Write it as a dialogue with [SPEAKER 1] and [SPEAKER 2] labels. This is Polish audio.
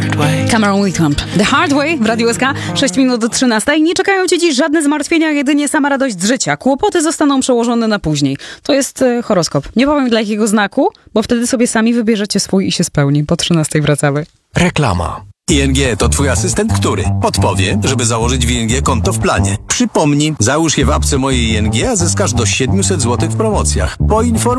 [SPEAKER 1] Cameron Whitcomb. The Hard Way w Radiu SK, 6 minut do 13. Nie czekają cię dziś żadne zmartwienia, jedynie sama radość z życia. Kłopoty zostaną przełożone na później. To jest horoskop. Nie powiem dla jakiego znaku, bo wtedy sobie sami wybierzecie swój i się spełni. Po 13 wracamy.
[SPEAKER 2] Reklama.
[SPEAKER 3] ING to twój asystent, który podpowie, żeby założyć w ING konto w planie. Przypomnij, załóż je w apce mojej ING, a zyskasz do 700 zł w promocjach. Poinformuj